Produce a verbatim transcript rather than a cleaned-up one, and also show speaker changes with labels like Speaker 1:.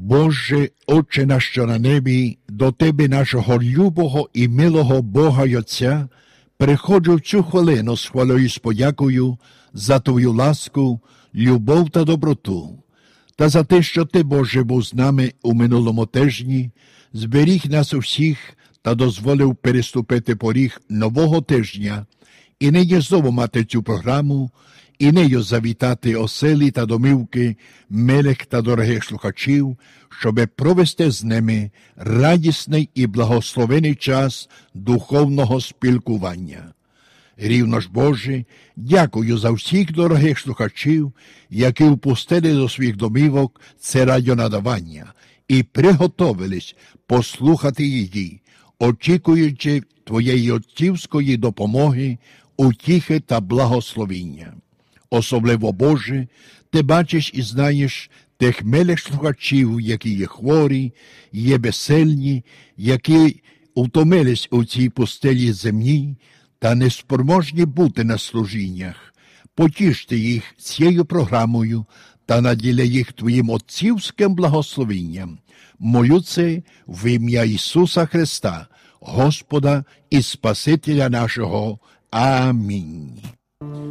Speaker 1: Боже, Отче наш, що на небі, до Тебе, нашого любого і милого Бога й Отця, приходжу в цю хвилину з хвалою і з подякою за Твою ласку, любов та доброту, та за те, що Ти, Боже, був з нами у минулому тижні, зберіг нас усіх та дозволив переступити поріг нового тижня і нині знову мати цю програму, і нею завітати оселі та домівки милих та дорогих слухачів, щоби провести з ними радісний і благословений час духовного спілкування. Рівно ж, Боже, дякую за всіх дорогих слухачів, які впустили до своїх домівок це радіонадавання і приготовились послухати її, очікуючи Твоєї отцівської допомоги, утіхи та благословіння. Особливо, Боже, Ти бачиш і знаєш тих милих слухачів, які є хворі, є безсильні, які утомились у цій пустелі земній та неспроможні бути на служіннях. Потіште їх цією програмою та наділя їх Твоїм отцівським благословенням. Молю це в ім'я Ісуса Христа, Господа і Спасителя нашого. Амінь.